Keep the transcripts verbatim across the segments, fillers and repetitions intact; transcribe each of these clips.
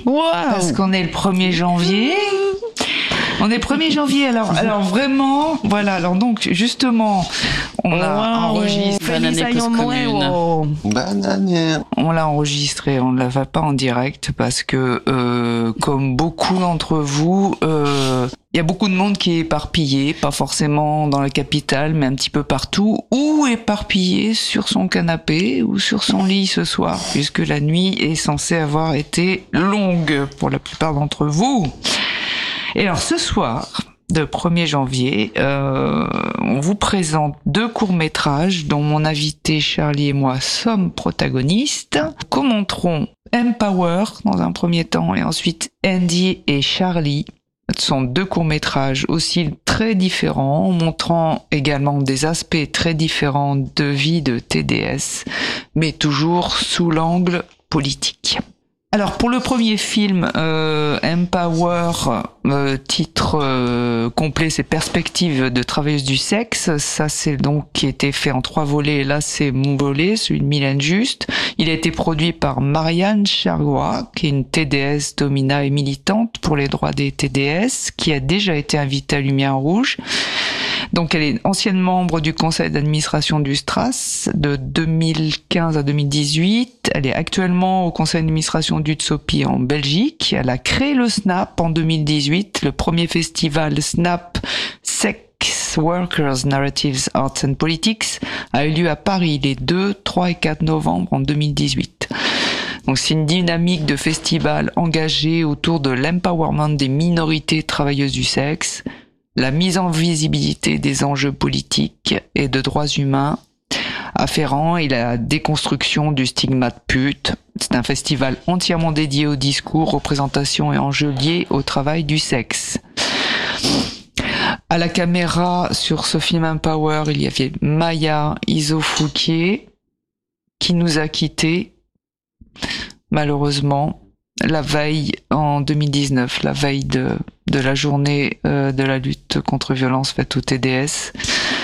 Wow. Parce qu'on est le premier janvier. On est premier janvier, alors, alors vraiment, voilà, alors donc, justement, on l'a wow. enregistré. Bonne année, cause commune. Bonne année. On l'a enregistré, on ne la va pas en direct parce que, euh, comme beaucoup d'entre vous, euh, il y a beaucoup de monde qui est éparpillé, pas forcément dans la capitale, mais un petit peu partout, ou éparpillé sur son canapé ou sur son lit ce soir, puisque la nuit est censée avoir été longue pour la plupart d'entre vous. Et alors ce soir, le premier janvier, euh, on vous présente deux courts-métrages dont mon invité Charlie et moi sommes protagonistes. Nous commenterons Empower dans un premier temps et ensuite Andy et Charlie. Ce sont deux courts-métrages aussi très différents, montrant également des aspects très différents de vie de T D S, mais toujours sous l'angle politique. Alors pour le premier film, euh, Empower, euh, titre euh, complet, c'est Perspectives de travailleuses du sexe. Ça c'est donc qui a été fait en trois volets. Là c'est mon volet, celui de Mylène Juste. Il a été produit par Marianne Chargois, qui est une T D S domina et militante pour les droits des T D S, qui a déjà été invitée à Lumière Rouge. Donc elle est ancienne membre du conseil d'administration du Stras de deux mille quinze à deux mille dix-huit. Elle est actuellement au conseil d'administration du Tsopi en Belgique. Elle a créé le SNAP en deux mille dix-huit, le premier festival SNAP Sex Workers Narratives Arts and Politics a eu lieu à Paris les deux, trois et quatre novembre en deux mille dix-huit. Donc c'est une dynamique de festival engagée autour de l'empowerment des minorités travailleuses du sexe, la mise en visibilité des enjeux politiques et de droits humains afférents et la déconstruction du stigmate pute. C'est un festival entièrement dédié au discours, représentations et enjeux liés au travail du sexe. À la caméra, sur ce film Empower, il y avait Maya Isofouquier, qui nous a quittés, malheureusement, la veille en deux mille dix-neuf, la veille de, de la journée euh, de la lutte contre violences faites aux T D S.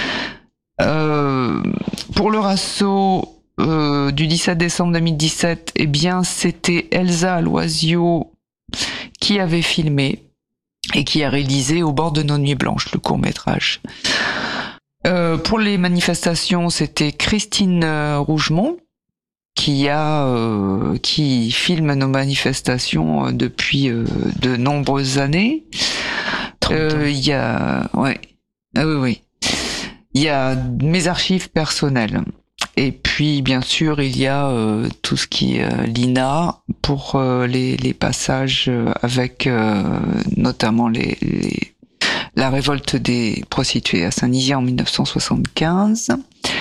Euh, pour le Rasso euh, du dix-sept décembre deux mille dix-sept, eh bien, c'était Elsa Loisio qui avait filmé et qui a réalisé Au bord de nos nuits blanches, le court-métrage. Euh, pour les manifestations, c'était Christine Rougemont, qui a euh, qui filme nos manifestations depuis euh, de nombreuses années. Il euh, y a ouais ah oui oui il y a mes archives personnelles et puis bien sûr il y a euh, tout ce qui est euh, l'I N A pour euh, les les passages avec euh, notamment les, les la révolte des prostituées à Saint-Nizier en mille neuf cent soixante-quinze.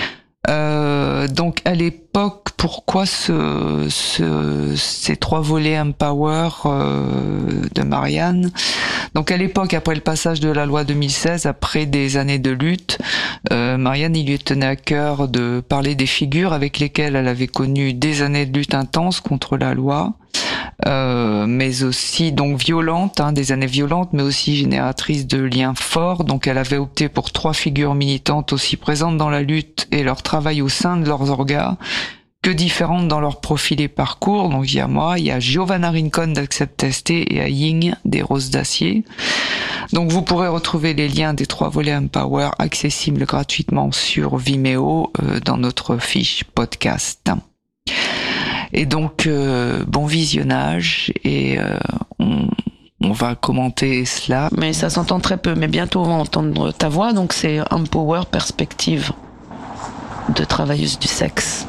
Euh, donc à l'époque, pourquoi ce, ce, ces trois volets Empower euh, de Marianne? Donc à l'époque, après le passage de la loi deux mille seize, après des années de lutte, euh, Marianne, il lui tenait à cœur de parler des figures avec lesquelles elle avait connu des années de lutte intense contre la loi. Euh, mais aussi donc violente, hein, des années violentes, mais aussi génératrices de liens forts. Donc elle avait opté pour trois figures militantes aussi présentes dans la lutte et leur travail au sein de leurs orgas que différentes dans leur profil et parcours. Donc il y a moi, il y a Giovanna Rincon d'Accept S T et à Ying des Roses d'Acier. Donc vous pourrez retrouver les liens des trois volets Empower accessibles gratuitement sur Vimeo euh, dans notre fiche podcast. Et donc, euh, bon visionnage et euh, on, on va commenter cela. Mais ça s'entend très peu, mais bientôt on va entendre ta voix, donc c'est Empower, perspective de travailleuses du sexe.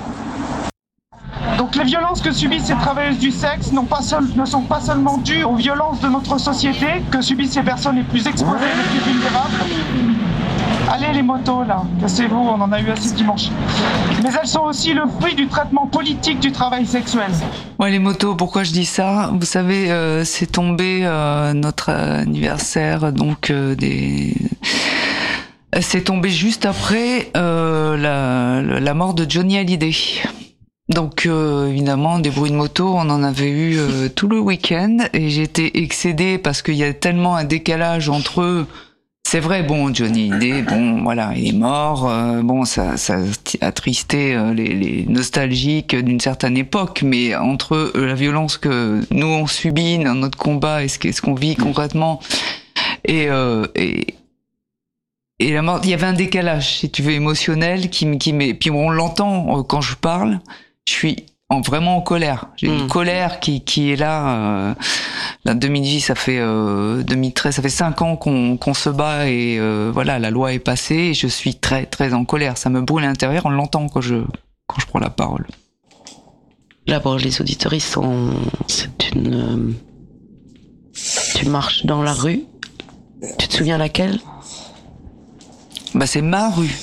Donc les violences que subissent ces travailleuses du sexe n'ont pas seul, ne sont pas seulement dues aux violences de notre société que subissent ces personnes les plus exposées, les plus vulnérables. Allez les motos là, cassez-vous, on en a eu assez dimanche. Mais elles sont aussi le fruit du traitement politique du travail sexuel. Ouais, les motos, pourquoi je dis ça? Vous savez, euh, c'est tombé euh, notre anniversaire, donc euh, des... C'est tombé juste après euh, la, la mort de Johnny Hallyday. Donc euh, évidemment, des bruits de moto, on en avait eu euh, tout le week-end et j'étais excédée parce qu'il y a tellement un décalage entre eux. C'est vrai, bon, Johnny Hallyday, bon, voilà, il est mort. Euh, bon, ça, ça a attristé euh, les, les nostalgiques d'une certaine époque, mais entre euh, la violence que nous on subit dans notre combat et ce qu'est-ce qu'on vit concrètement et, euh, et et la mort, il y avait un décalage, si tu veux, émotionnel qui qui met. Puis on l'entend euh, quand je parle, je suis en, vraiment en colère. J'ai mmh. une colère qui qui est là. Euh, là, deux mille dix, ça fait euh, deux mille treize, ça fait cinq ans qu'on qu'on se bat et euh, voilà, la loi est passée. Et je suis très très en colère. Ça me brûle à l'intérieur. On l'entend quand je quand je prends la parole. Là, pour les auditoristes, sont... c'est une. Tu marches dans la rue. Tu te souviens laquelle? Bah, c'est ma rue.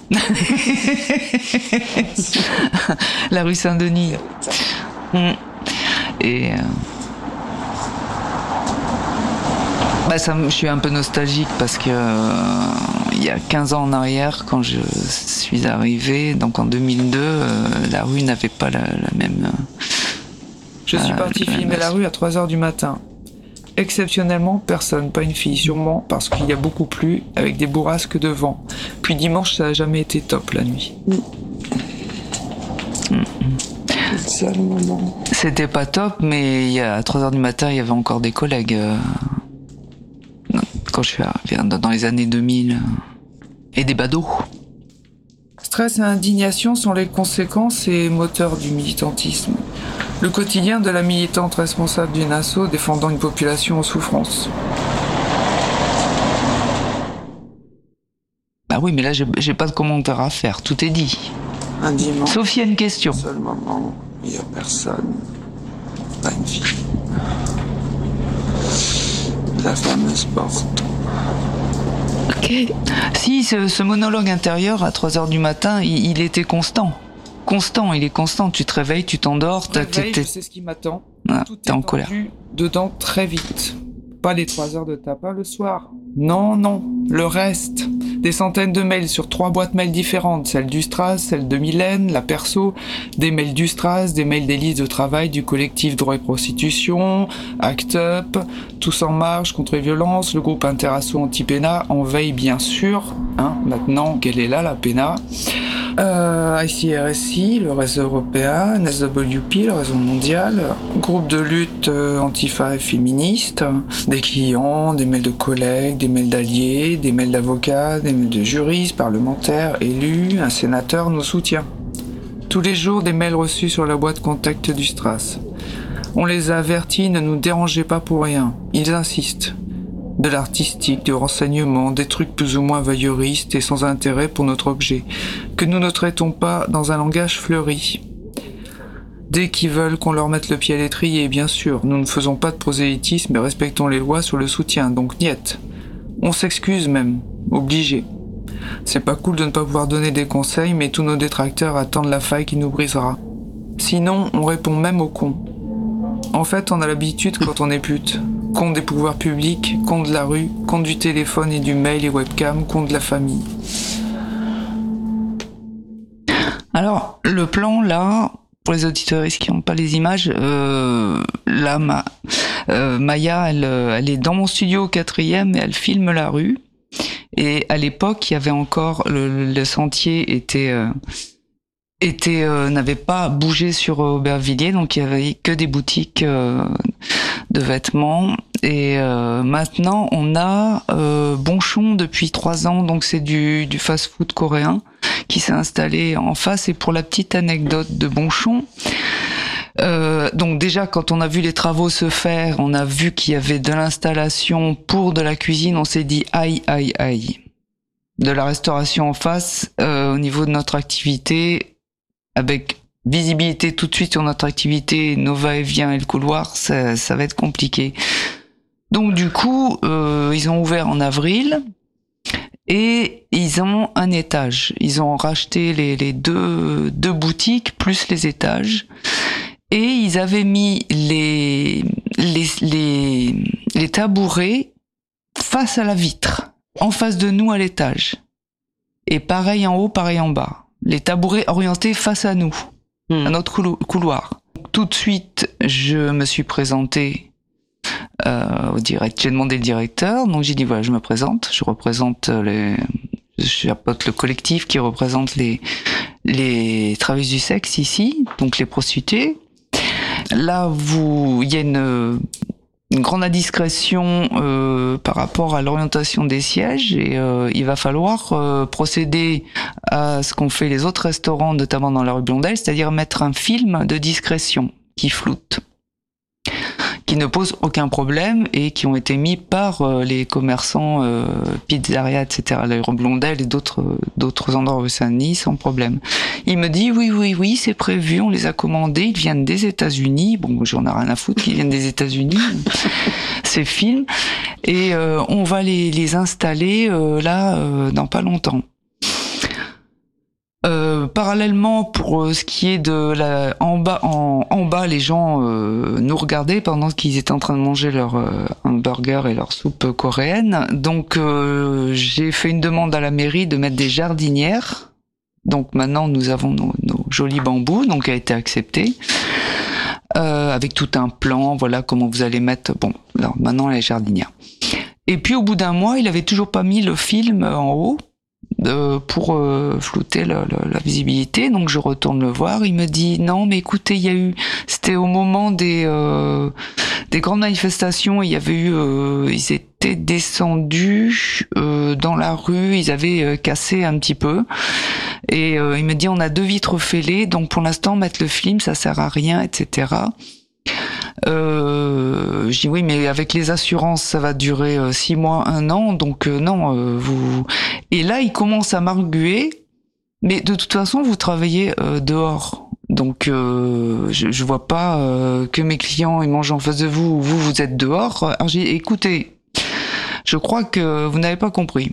La rue Saint-Denis. Et euh... bah, ça, je suis un peu nostalgique parce que euh, il y a quinze ans en arrière, quand je suis arrivé, donc en deux mille deux, euh, la rue n'avait pas la, la même. Euh, je suis parti filmer même... la rue à trois heures du matin. Exceptionnellement, personne, pas une fille, sûrement parce qu'il y a beaucoup plu, avec des bourrasques de vent. Puis dimanche, ça a jamais été top la nuit. Mmh. C'était pas top, mais il y a, à trois heures du matin, il y avait encore des collègues. Euh, quand je suis arrivé dans les années deux mille. Et des badauds. Stress et indignation sont les conséquences et moteurs du militantisme. Le quotidien de la militante responsable d'une asso défendant une population en souffrance. Bah oui, mais là, j'ai, j'ai pas de commentaire à faire. Tout est dit. Un dimanche. Sauf il y a une question. Un seul moment, il y a personne. Pas une fille. La fameuse porte. Ok. Si, ce, ce monologue intérieur, à trois heures du matin, il, il était constant. Constant, il est constant. Tu te réveilles, tu t'endors. Je réveille, je sais ce qui m'attend. Ah, Tout t'es est en colère. Dedans très vite. Pas les trois heures de tapas le soir. Non, non. Le reste. Des centaines de mails sur trois boîtes mails différentes. Celle du Stras, celle de Mylène, la perso. Des mails du Stras, des mails des listes de travail du collectif Droit et Prostitution, Act Up, Tous en marche contre les violences, le groupe Interasso Anti-Péna, en veille bien sûr. Hein, maintenant qu'elle est là, la Péna. Euh, I C R S I, le réseau européen, N S W P, le réseau mondial, groupe de lutte euh, antifa et féministe, des clients, des mails de collègues, des mails d'alliés, des mails d'avocats, des mails de juristes, parlementaires, élus, un sénateur nous soutient. Tous les jours, des mails reçus sur la boîte contact du Stras. On les a avertis, ne nous dérangez pas pour rien. Ils insistent. De l'artistique, du renseignement, des trucs plus ou moins voyeuristes et sans intérêt pour notre objet, que nous ne traitons pas dans un langage fleuri. Dès qu'ils veulent qu'on leur mette le pied à l'étrier, bien sûr, nous ne faisons pas de prosélytisme et respectons les lois sur le soutien, donc niet. On s'excuse même, obligé. C'est pas cool de ne pas pouvoir donner des conseils, mais tous nos détracteurs attendent la faille qui nous brisera. Sinon, on répond même aux cons. En fait, on a l'habitude quand on est pute. Contre des pouvoirs publics, contre de la rue, contre du téléphone et du mail et webcam, contre de la famille. Alors, le plan, là, pour les auditeurs qui n'ont pas les images, euh, là, ma, euh, Maya, elle, elle est dans mon studio au quatrième et elle filme la rue. Et à l'époque, il y avait encore, le, le sentier était... Euh, était euh, n'avait pas bougé sur euh, Aubervilliers, donc il y avait que des boutiques euh, de vêtements. Et euh, maintenant, on a euh, Bonchon depuis trois ans, donc c'est du, du fast-food coréen qui s'est installé en face. Et pour la petite anecdote de Bonchon, euh, donc déjà quand on a vu les travaux se faire, on a vu qu'il y avait de l'installation pour de la cuisine, on s'est dit aïe aïe aïe. De la restauration en face, euh, au niveau de notre activité, avec visibilité tout de suite sur notre activité, nos va-et-vient et le couloir, ça, ça va être compliqué. Donc du coup, euh, ils ont ouvert en avril et ils ont un étage. Ils ont racheté les, les deux, deux boutiques plus les étages et ils avaient mis les, les, les, les tabourets face à la vitre, en face de nous à l'étage. Et pareil en haut, pareil en bas. Les tabourets orientés face à nous, mmh. à notre couloir. Tout de suite, je me suis présenté euh, au direct. J'ai demandé le directeur, donc j'ai dit voilà, je me présente, je représente les, je chapeaute le collectif qui représente les les travailleuses du sexe ici, donc les prostituées. Là, vous, il y a une une grande indiscrétion euh, par rapport à l'orientation des sièges et euh, il va falloir euh, procéder à ce qu'ont fait les autres restaurants, notamment dans la rue Blondel, c'est-à-dire mettre un film de discrétion qui floute, qui ne pose aucun problème et qui ont été mis par euh, les commerçants euh, pizzerias, et cetera, la rue Blondel et d'autres d'autres endroits rue Saint-Denis sans problème. Il me dit oui, oui, oui, c'est prévu, on les a commandés, ils viennent des États-Unis. Bon, j'en ai rien à foutre qu'ils viennent des États-Unis, ces films, et euh, on va les, les installer euh, là euh, dans pas longtemps. Euh, parallèlement, pour euh, ce qui est de la, en bas, en, en bas, les gens euh, nous regardaient pendant qu'ils étaient en train de manger leur euh, hamburger et leur soupe coréenne. Donc, euh, j'ai fait une demande à la mairie de mettre des jardinières. Donc maintenant, nous avons nos, nos jolis bambous, donc a été accepté. Euh, avec tout un plan, voilà comment vous allez mettre. Bon, alors maintenant les jardinières. Et puis au bout d'un mois, il avait toujours pas mis le film en haut. Euh, pour euh, flouter la, la, la visibilité, donc je retourne le voir. Il me dit non, mais écoutez, il y a eu, c'était au moment des euh, des grandes manifestations. Il y avait eu, euh, ils étaient descendus euh, dans la rue, ils avaient euh, cassé un petit peu. Et euh, il me dit on a deux vitres fêlées, donc pour l'instant mettre le film, ça sert à rien, et cetera. Euh, je dis oui, mais avec les assurances, ça va durer euh, six mois, un an, donc euh, non, euh, vous. Et là, il commence à m'arguer, mais de toute façon, vous travaillez euh, dehors, donc euh, je, je vois pas euh, que mes clients ils mangent en face de vous, vous vous êtes dehors. Alors j'ai dit, écoutez, je crois que vous n'avez pas compris.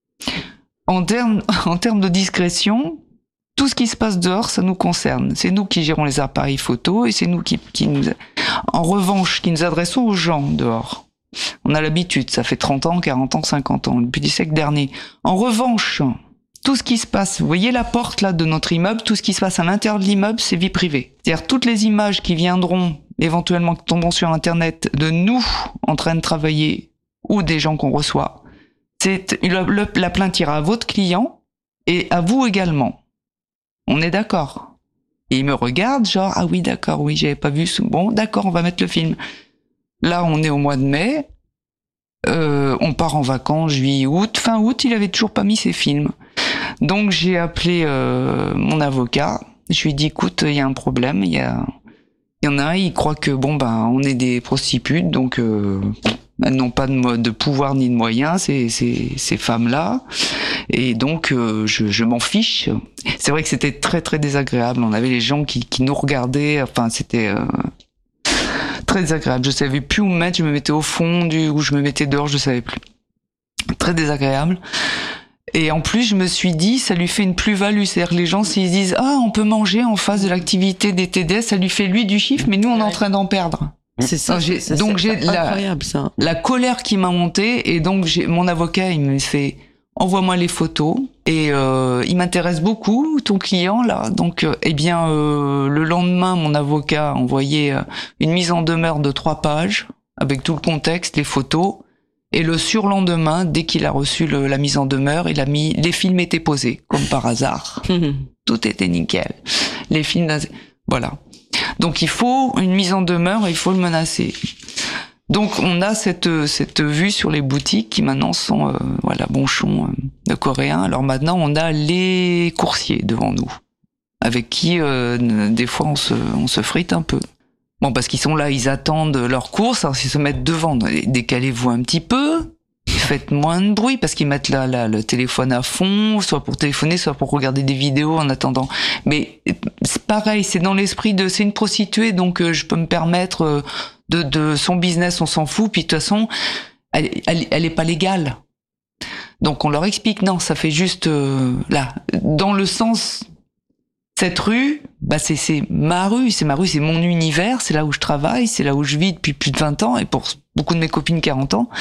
En termes en termes de discrétion. Tout ce qui se passe dehors, ça nous concerne. C'est nous qui gérons les appareils photo et c'est nous qui, qui nous, en revanche, qui nous adressons aux gens dehors. On a l'habitude, ça fait trente ans, quarante ans, cinquante ans, depuis le siècle dernier. En revanche, tout ce qui se passe, vous voyez la porte là de notre immeuble, tout ce qui se passe à l'intérieur de l'immeuble, c'est vie privée. C'est-à-dire toutes les images qui viendront, éventuellement qui tomberont sur Internet, de nous en train de travailler ou des gens qu'on reçoit, c'est le, le, la plainte ira à votre client et à vous également. On est d'accord. Et il me regarde, genre, ah oui, d'accord, oui, j'avais pas vu ce... Bon, d'accord, on va mettre le film. Là, on est au mois de mai. Euh, on part en vacances, juillet, août. Fin août, il avait toujours pas mis ses films. Donc, j'ai appelé euh, mon avocat. Je lui ai dit, écoute, il y a un problème. Il y a... il y en a un, il croit que, bon, ben, on est des prostituées, donc... Euh... elles n'ont pas de, de pouvoir ni de moyens, ces, ces, ces femmes-là. Et donc, euh, je, je m'en fiche. C'est vrai que c'était très, très désagréable. On avait les gens qui, qui nous regardaient. Enfin, c'était euh, très désagréable. Je savais plus où me mettre. Je me mettais au fond, du, ou je me mettais dehors, je savais plus. Très désagréable. Et en plus, je me suis dit, ça lui fait une plus-value. C'est-à-dire que les gens, s'ils disent, ah, on peut manger en face de l'activité des T D S, ça lui fait lui du chiffre, mais nous, on est en train d'en perdre. C'est ça, j'ai, ça, donc c'est j'ai la, incroyable ça. La colère qui m'a monté et donc j'ai, mon avocat il me fait envoie-moi les photos et euh, il m'intéresse beaucoup ton client là donc euh, eh bien euh, le lendemain mon avocat a envoyé euh, une mise en demeure de trois pages avec tout le contexte, les photos et le surlendemain dès qu'il a reçu le, la mise en demeure il a mis les films étaient posés comme par hasard. Tout était nickel, les films voilà. Donc il faut une mise en demeure et il faut le menacer. Donc on a cette cette vue sur les boutiques qui maintenant sont euh, voilà Bonchon euh, de coréens. Alors maintenant on a les coursiers devant nous, avec qui euh, des fois on se on se frite un peu. Bon parce qu'ils sont là, ils attendent leurs courses. Alors s'ils se mettent devant, décalez-vous un petit peu. Faites moins de bruit parce qu'ils mettent là, là le téléphone à fond, soit pour téléphoner, soit pour regarder des vidéos en attendant. Mais c'est pareil, c'est dans l'esprit de c'est une prostituée, donc euh, je peux me permettre euh, de, de son business, on s'en fout. Puis de toute façon, elle, elle, elle est pas légale. Donc on leur explique non, ça fait juste euh, là dans le sens cette rue, bah c'est c'est ma rue, c'est ma rue, c'est mon univers, c'est là où je travaille, c'est là où je vis depuis plus de vingt ans et pour beaucoup de mes copines quarante ans.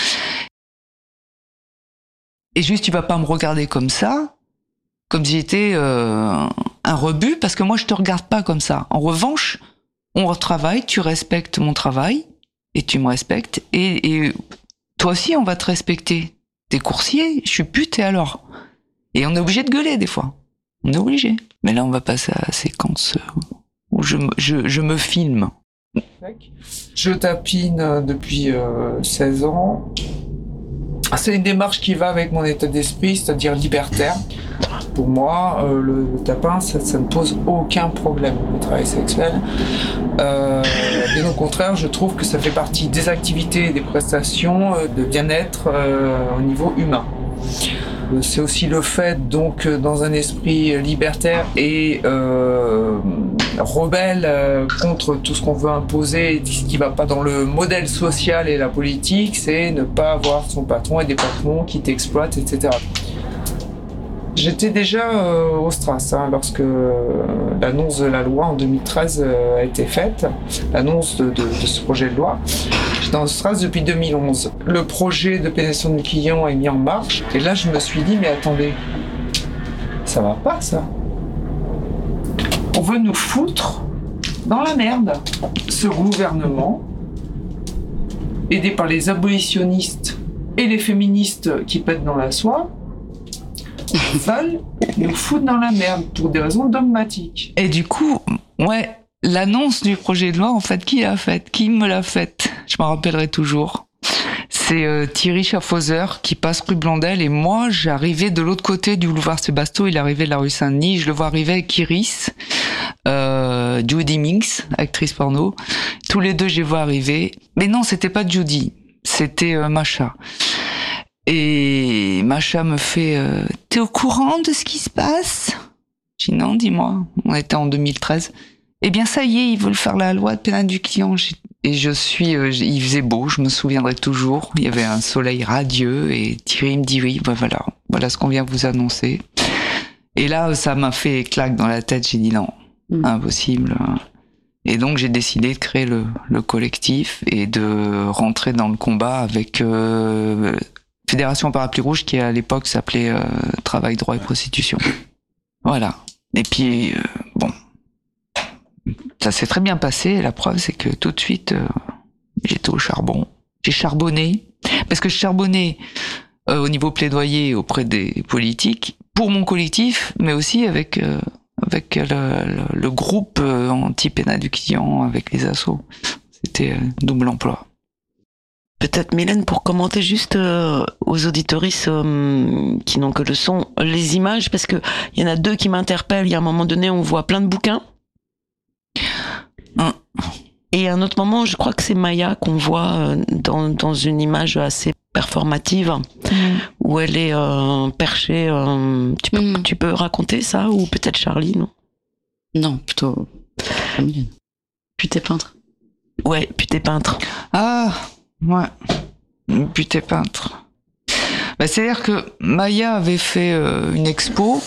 Et juste, tu vas pas me regarder comme ça, comme si j'étais euh, un rebut, parce que moi, je te regarde pas comme ça. En revanche, on retravaille, tu respectes mon travail, et tu me respectes, et, et toi aussi on va te respecter. T'es coursier, je suis pute, et alors? Et on est obligé de gueuler des fois. On est obligé. Mais là on va passer à la séquence où je, je, je me filme. Je tapine depuis euh, seize ans. C'est une démarche qui va avec mon état d'esprit, c'est-à-dire libertaire. Pour moi, euh, le, le tapin, ça, ça ne pose aucun problème, le travail sexuel. Euh, bien au contraire, je trouve que ça fait partie des activités et des prestations euh, de bien-être euh, au niveau humain. C'est aussi le fait, donc, dans un esprit libertaire et euh, rebelle euh, contre tout ce qu'on veut imposer, ce qui ne va pas dans le modèle social et la politique, c'est ne pas avoir son patron et des patrons qui t'exploitent, et cetera. J'étais déjà euh, au Stras hein, lorsque euh, l'annonce de la loi en deux mille treize euh, a été faite, l'annonce de, de, de ce projet de loi. J'étais au Stras depuis deux mille onze. Le projet de pénétration du client est mis en marche et là je me suis dit mais attendez, ça va pas ça. On veut nous foutre dans la merde. Ce gouvernement, aidé par les abolitionnistes et les féministes qui pètent dans la soie, veulent nous foutre dans la merde pour des raisons dogmatiques. Et du coup, ouais, l'annonce du projet de loi, en fait, qui l'a faite? Qui me l'a faite? Je m'en rappellerai toujours. C'est euh, Thierry Schaffhauser qui passe rue Blondel et moi, j'arrivais de l'autre côté du boulevard Sébasto, il arrivait de la rue Saint-Denis, je le vois arriver avec Iris, euh, Judy Minks, actrice porno. Tous les deux, je les vois arriver. Mais non, c'était pas Judy, c'était euh, Macha. Et Macha me fait euh, « T'es au courant de ce qui se passe ?» J'ai dit « Non, dis-moi. » On était en deux mille treize. « Eh bien, ça y est, ils veulent faire la loi de pénal du client. » Et je suis... Euh, il faisait beau, je me souviendrai toujours. Il y avait un soleil radieux et Thierry me dit « Oui, bah voilà, voilà ce qu'on vient vous annoncer. » Et là, ça m'a fait claque dans la tête. J'ai dit « Non, mmh. impossible. » Et donc, j'ai décidé de créer le, le collectif et de rentrer dans le combat avec... Euh, Fédération Parapluie Rouge qui à l'époque s'appelait euh, Travail, Droit et Prostitution. Voilà. Et puis, euh, bon, ça s'est très bien passé. La preuve, c'est que tout de suite, euh, j'étais au charbon. J'ai charbonné. Parce que je charbonnais euh, au niveau plaidoyer auprès des politiques, pour mon collectif, mais aussi avec, euh, avec le, le, le groupe euh, anti-pénal du client, avec les assos. C'était euh, double emploi. Peut-être Mylène pour commenter juste euh, aux auditoristes euh, qui n'ont que le son, les images, parce que il y en a deux qui m'interpellent. Il y a un moment donné, on voit plein de bouquins. Hein. Et à un autre moment, je crois que c'est Maya qu'on voit euh, dans, dans une image assez performative, mmh. où elle est euh, perchée. Euh, tu, peux, mmh. tu peux raconter ça, ou peut-être Charlie, non? Non, plutôt Mylène. Puis t'es peintre. Ouais, puis t'es peintre. Ah ouais, puis t'es peintre. Bah, c'est-à-dire que Maya avait fait euh, une expo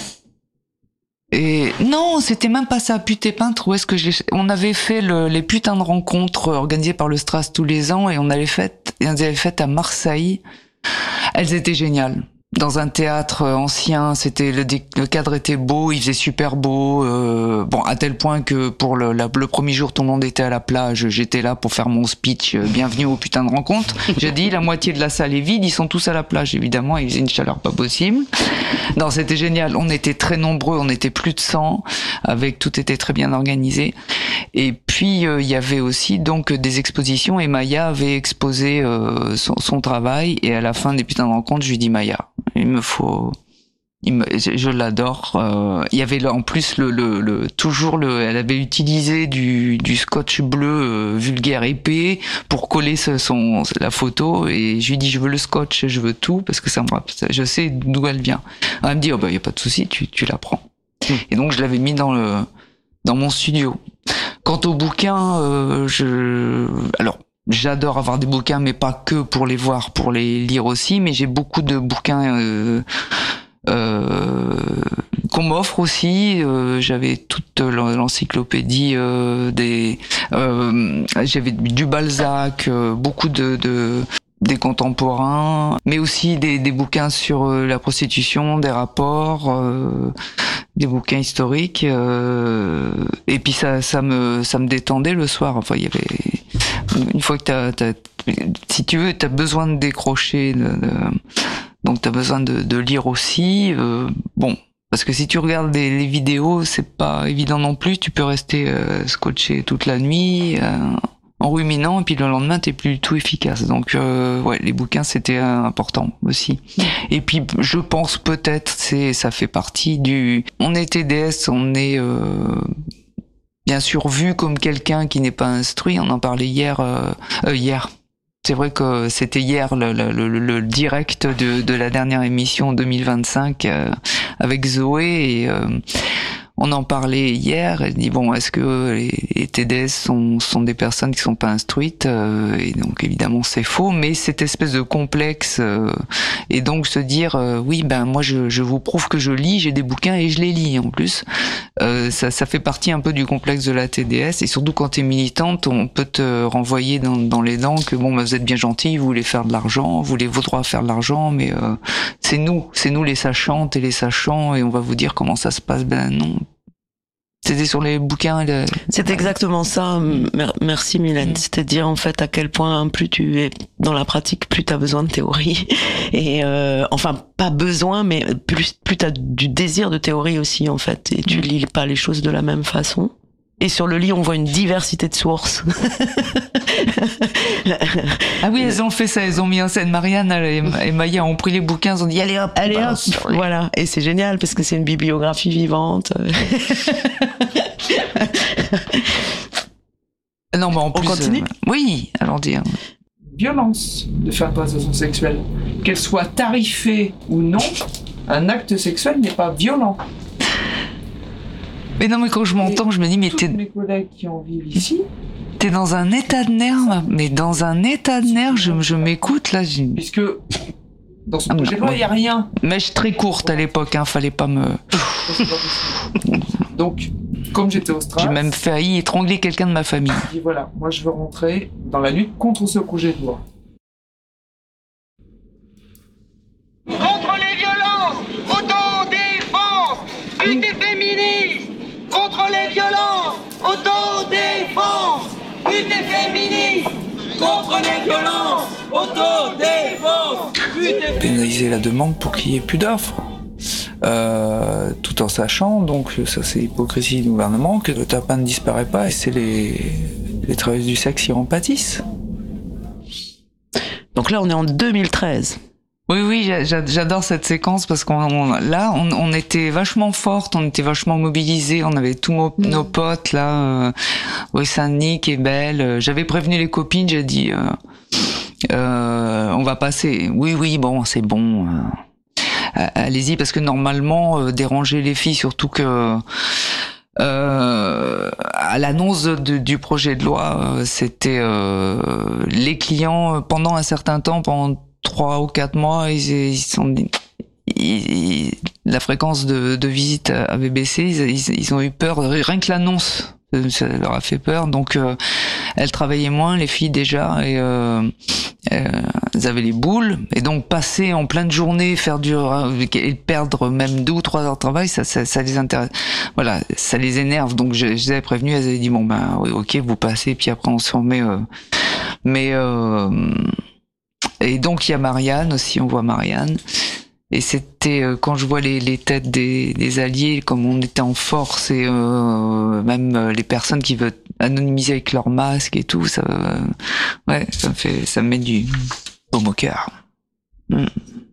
et non, c'était même pas ça, puis t'es peintre. Où est-ce que j'ai On avait fait le, les putains de rencontres organisées par le Stras tous les ans et on allait fait, et on les avait faites à Marseille. Elles étaient géniales. Dans un théâtre ancien, c'était le, le cadre était beau, il faisait super beau, euh, bon à tel point que pour le, la, le premier jour tout le monde était à la plage, j'étais là pour faire mon speech, euh, bienvenue au putain de rencontre. J'ai dit la moitié de la salle est vide, ils sont tous à la plage évidemment, il faisait une chaleur pas possible. Non, c'était génial, on était très nombreux, on était plus de cent, avec tout était très bien organisé. Et puis euh, il y avait aussi donc des expositions et Maya avait exposé euh, son, son travail et à la fin des putains de rencontres, je lui dis Maya, il me faut, il me, je, je l'adore. Euh, il y avait là, en plus le, le, le, toujours le, elle avait utilisé du, du scotch bleu euh, vulgaire épais pour coller ce, son, la photo. Et je lui dis, je veux le scotch, je veux tout parce que ça me, je sais d'où elle vient. Elle me dit, oh bah y a pas de souci, tu, tu la prends. Mmh. Et donc je l'avais mis dans le, dans mon studio. Quant au bouquin, euh, je, alors. J'adore avoir des bouquins, mais pas que pour les voir, pour les lire aussi. Mais j'ai beaucoup de bouquins euh, euh, qu'on m'offre aussi. Euh, j'avais toute l'encyclopédie euh, des, euh, j'avais du Balzac, euh, beaucoup de, de des contemporains, mais aussi des, des bouquins sur euh, la prostitution, des rapports, euh, des bouquins historiques. Euh, et puis ça, ça me, ça me détendait le soir. Enfin, il y avait une fois que t'as, t'as si tu veux, t'as besoin de décrocher, de, de, donc t'as besoin de, de lire aussi. Euh, bon, parce que si tu regardes les, les vidéos, c'est pas évident non plus. Tu peux rester euh, scotché toute la nuit. Euh, en ruminant, et puis le lendemain t'es plus du tout efficace. Donc euh, ouais, les bouquins c'était euh, important aussi. Et puis je pense peut-être c'est ça fait partie du. On est T D S, on est euh, bien sûr vu comme quelqu'un qui n'est pas instruit. On en parlait hier. Euh, euh, hier. C'est vrai que c'était hier le, le, le, le direct de, de la dernière émission deux mille vingt-cinq euh, avec Zoé et. Euh, On en parlait hier, elle dit bon, est-ce que les, les T D S sont, sont des personnes qui sont pas instruites euh, et donc évidemment c'est faux, mais cette espèce de complexe euh, et donc se dire euh, oui ben moi je, je vous prouve que je lis, j'ai des bouquins et je les lis en plus, euh, ça, ça fait partie un peu du complexe de la T D S et surtout quand t'es militante, on peut te renvoyer dans, dans les dents que bon ben, vous êtes bien gentil, vous voulez faire de l'argent, vous voulez vos droits à faire de l'argent, mais euh, c'est nous, c'est nous les sachantes et les sachants et on va vous dire comment ça se passe, ben non. C'était sur les bouquins. Le... C'est exactement ça. Merci Mylène. Mmh. C'est-à-dire en fait à quel point plus tu es dans la pratique, plus tu as besoin de théorie. Et euh, enfin pas besoin, mais plus plus tu as du désir de théorie aussi en fait. Et tu lis pas les choses de la même façon. Et sur le lit, on voit une diversité de sources. Ah oui, elles ont fait ça, elles ont mis en scène. Marianne et Maya ont pris les bouquins, ils ont dit allez hop, allez hop, voilà. Et c'est génial parce que c'est une bibliographie vivante. Non, mais en plus, on continue. Euh, oui, allons dire. Violence de faire une prestation sexuelle, qu'elle soit tarifée ou non, un acte sexuel n'est pas violent. Mais non, mais quand je m'entends, je me dis, mais tous t'es... mes collègues qui en vivent ici... T'es dans un état de nerfs, mais dans un état de nerfs, je, je m'écoute, là... Je... Puisque, dans ce projet de loi, il n'y a rien. Mèche très courte à l'époque, hein, fallait pas me... Donc, comme j'étais au Stras... J'ai même failli étrangler quelqu'un de ma famille. Je dis, voilà, moi je veux rentrer dans la lutte contre ce projet de loi. Contre les violences, autodéfense, lutte féministe. Contre les violences, autodéfense, lutte féministe. Contre les violences, autodéfense, lutte féministe. Pénaliser la demande pour qu'il n'y ait plus d'offres. Euh, tout en sachant, donc ça c'est l'hypocrisie du gouvernement, que le tapin ne disparaît pas et c'est les, les travailleuses du sexe qui en pâtissent. Donc là on est en deux mille treize. Oui, oui, j'adore cette séquence parce qu'on on, là, on, on était vachement fortes, on était vachement mobilisés, on avait tous nos, mmh. nos potes là, euh, oui, Saint-Denis qui est belle. J'avais prévenu les copines, j'ai dit, euh, euh, on va passer. Oui, oui, bon, c'est bon. Euh, allez-y, parce que normalement, euh, déranger les filles, surtout que euh, à l'annonce de, du projet de loi, euh, c'était euh, les clients pendant un certain temps, pendant trois ou quatre mois, ils, ils sont, ils, la fréquence de, de visite avait baissé, ils, ils, ils ont eu peur, rien que l'annonce, ça leur a fait peur, donc euh, elles travaillaient moins, les filles déjà, et euh, euh, elles avaient les boules, et donc passer en pleine journée, faire du, et perdre même deux ou trois heures de travail, ça, ça, ça les intéresse, voilà, ça les énerve, donc je, je les avais prévenues, elles avaient dit bon ben oui, ok, vous passez, puis après on se remet, euh, mais euh, et donc il y a Marianne aussi, on voit Marianne. Et c'était euh, quand je vois les, les têtes des, des alliés, comme on était en force, et euh, même euh, les personnes qui veulent anonymiser avec leur masque et tout, ça, euh, ouais, ça me fait, ça me met du baume au cœur. Mm.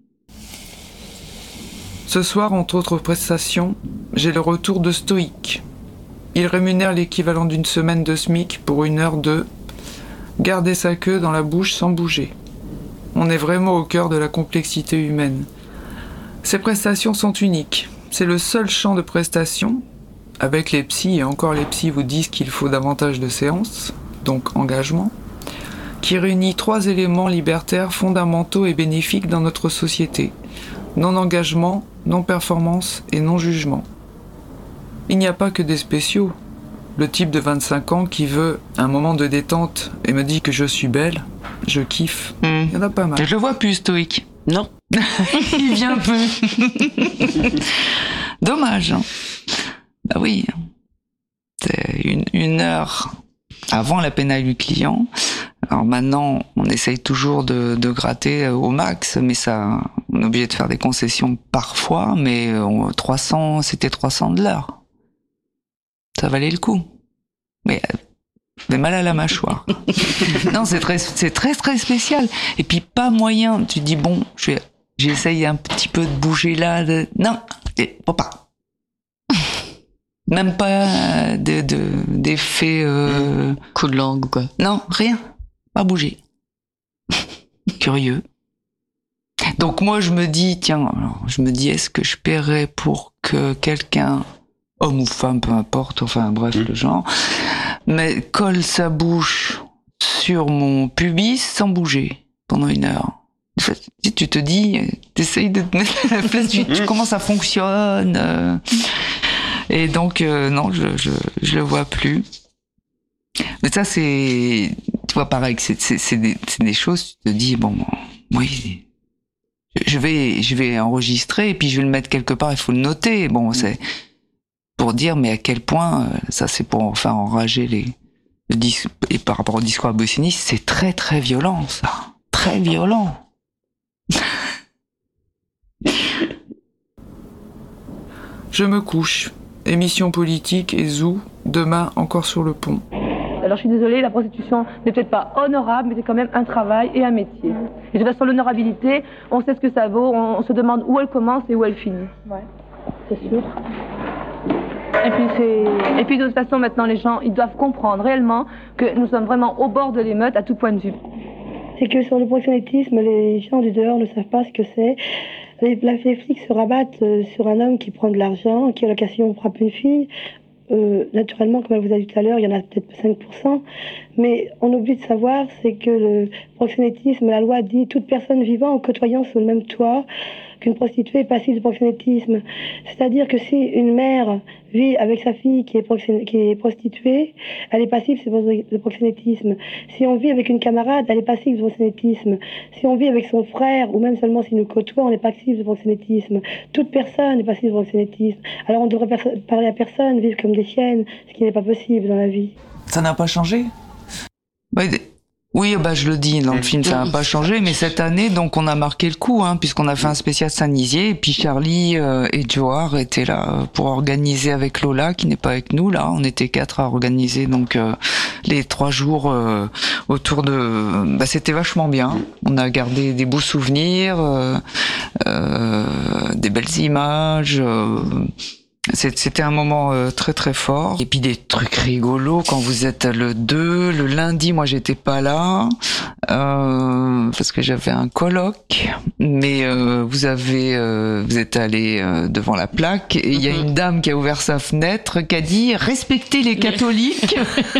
Ce soir, entre autres prestations, j'ai le retour de Stoïque. Il rémunère l'équivalent d'une semaine de SMIC pour une heure de garder sa queue dans la bouche sans bouger. On est vraiment au cœur de la complexité humaine. Ces prestations sont uniques. C'est le seul champ de prestations, avec les psys, et encore les psys vous disent qu'il faut davantage de séances, donc engagement, qui réunit trois éléments libertaires fondamentaux et bénéfiques dans notre société. Non-engagement, non-performance et non-jugement. Il n'y a pas que des spéciaux. Le type de vingt-cinq ans qui veut un moment de détente et me dit que je suis belle, je kiffe. Mmh. Il y en a pas mal. Je le vois plus, Stoïque. Non. Il vient peu. Dommage. Hein. Bah oui. C'est une, une heure avant la peine à huit clients. Alors maintenant, on essaye toujours de, de gratter au max, mais ça, on est obligé de faire des concessions parfois, mais on, trois cents, c'était trois cents de l'heure. Ça valait le coup. Mais j'ai mal à la mâchoire. Non, c'est très, c'est très très spécial. Et puis pas moyen. Tu dis bon, je vais, j'essaye un petit peu de bouger là. De... Non, et, pas. Même pas de, de d'effet euh... coup de langue ou quoi. Non, rien. Pas bouger. Curieux. Donc moi je me dis tiens, alors, je me dis est-ce que je paierais pour que quelqu'un, homme ou femme, peu importe, enfin bref mmh. le genre, mais colle sa bouche sur mon pubis sans bouger pendant une heure. Tu te dis, t'essayes de te mettre à la place, tu, tu comment ça fonctionne. Euh, et donc euh, non, je, je je le vois plus. Mais ça c'est, tu vois pareil, c'est c'est c'est des, c'est des choses. Tu te dis bon, oui, je vais je vais enregistrer et puis je vais le mettre quelque part. Il faut le noter. Bon, c'est pour dire mais à quel point ça c'est pour enfin enrager les le dis et par rapport au discours abolitioniste, c'est très très violent ça, très violent. Je me couche. Émission politique et Zou, demain encore sur le pont. Alors je suis désolée, la prostitution n'est peut-être pas honorable, mais c'est quand même un travail et un métier. Et de toute façon, l'honorabilité, on sait ce que ça vaut, on, on se demande où elle commence et où elle finit. Ouais, c'est sûr. Et puis, c'est... et puis de toute façon, maintenant, les gens, ils doivent comprendre réellement que nous sommes vraiment au bord de l'émeute à tout point de vue. C'est que sur le proxénétisme, les gens du dehors ne savent pas ce que c'est. Les, les flics se rabattent euh, sur un homme qui prend de l'argent, qui à l'occasion frappe une fille. Euh, naturellement, comme elle vous a dit tout à l'heure, il y en a peut-être cinq pour cent. Mais on oublie de savoir, c'est que le proxénétisme, la loi dit toute personne vivant ou côtoyant sous le même toit qu'une prostituée est passive de proxénétisme. C'est-à-dire que si une mère vit avec sa fille qui est, proxén... qui est prostituée, elle est passive de proxénétisme. Si on vit avec une camarade, elle est passive de proxénétisme. Si on vit avec son frère, ou même seulement si nous côtoie, on est passive de proxénétisme. Toute personne est passive de proxénétisme. Alors on devrait per- parler à personne, vivre comme des chiennes, ce qui n'est pas possible dans la vie. Ça n'a pas changé ? Ouais, oui, bah je le dis dans le film, ça n'a pas changé, mais cette année, donc on a marqué le coup, hein, puisqu'on a fait un spécial Saint-Nizier, et puis Charlie euh, et Johar étaient là pour organiser avec Lola, qui n'est pas avec nous là. On était quatre à organiser donc euh, les trois jours euh, autour de. Bah c'était vachement bien. On a gardé des beaux souvenirs, euh, euh, des belles images. Euh, C'était un moment euh, très très fort. Et puis des trucs rigolos quand vous êtes le deux, le lundi, moi j'étais pas là euh, parce que j'avais un colloque. Mais euh, vous avez, euh, vous êtes allé euh, devant la plaque et il y a une dame qui a ouvert sa fenêtre qui a dit respectez les catholiques.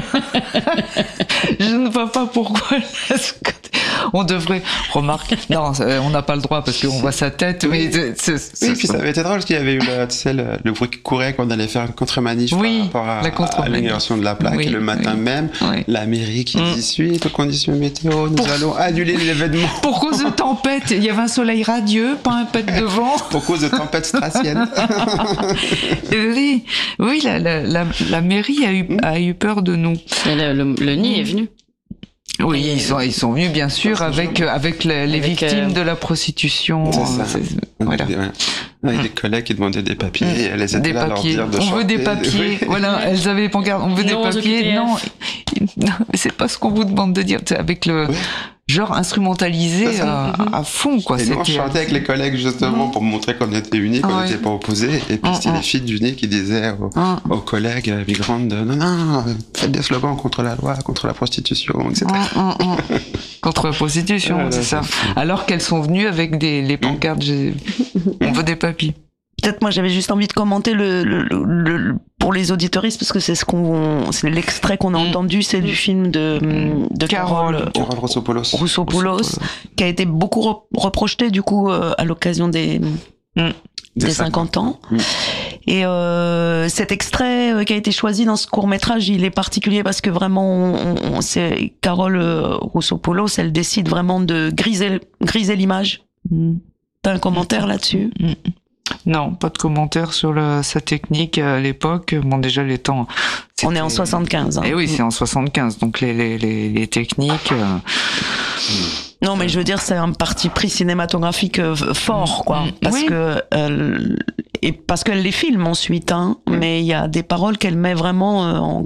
Je ne vois pas pourquoi. On devrait remarquer. Non, on n'a pas le droit parce qu'on voit sa tête. Mais c'est, c'est, c'est, oui, puis ça avait été drôle parce qu'il y avait eu le, tu sais, le, le bruit qui courait quand on allait faire une contre-manif oui, par rapport à, la contre-manif. à l'inauguration de la plaque. Oui, et le matin oui, même, oui. la mairie qui dit suite aux conditions météo, nous Pour... allons annuler l'événement. Pour cause de tempête, il y avait un soleil radieux, pas un pet de vent. Pour cause de tempête strassienne. oui, oui, la, la, la, la mairie a eu, a eu peur de nous. Le, le, le nid est venu. Oui, ils sont, ils sont venus bien sûr avec, avec les, les avec victimes euh... de la prostitution. C'est ça. C'est, voilà. Ouais. Ouais, mmh. des collègues qui demandaient des papiers, et elles étaient des là papiers. à leur dire de on chanter. veut des papiers. Oui. Voilà, elles avaient les pancartes. On veut non, des papiers. Non, non, mais c'est pas ce qu'on vous demande de dire. Avec le oui. genre instrumentalisé à, à fond, quoi. Et C'était... nous, on chantait avec les collègues justement mmh. pour montrer qu'on était unis, qu'on n'était ouais. pas opposés. Et puis mmh. c'était les filles du nez qui disaient aux, mmh. aux collègues migrantes de, non, non, faites des slogans contre la loi, contre la prostitution, et cetera. Mmh, mmh. Contre la prostitution, ah, c'est ça. Alors qu'elles sont venues avec des les pancartes, j'ai... on veut des papiers. Peut-être moi j'avais juste envie de commenter le, le, le, le pour les auditeuristes parce que c'est ce qu'on c'est l'extrait qu'on a mmh. entendu, c'est du film de de Carole Carole Roussopoulos Roussopoulos qui a été beaucoup reproché du coup euh, à l'occasion des mmh. des, des cinquante ans. Mmh. Et euh, cet extrait euh, qui a été choisi dans ce court-métrage, il est particulier parce que vraiment, on, on, c'est Carole euh, Roussopoulos, elle décide vraiment de griser, griser l'image. Mmh. T'as un commentaire là-dessus ? mmh. Non, pas de commentaires sur le, sa technique à l'époque. Bon, déjà les temps. On est en soixante-quinze. Hein. Eh oui, c'est en soixante-quinze. Donc les les les, les techniques. Euh... Non, mais je veux dire, c'est un parti pris cinématographique euh, fort, quoi, parce oui. que euh, et parce qu'elle les filme ensuite, hein. Mm. Mais il y a des paroles qu'elle met vraiment euh, en